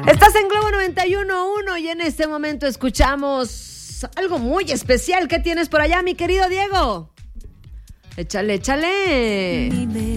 Estás en Globo 91.1 y en este momento escuchamos algo muy especial. ¿Qué tienes por allá, mi querido Diego? Échale.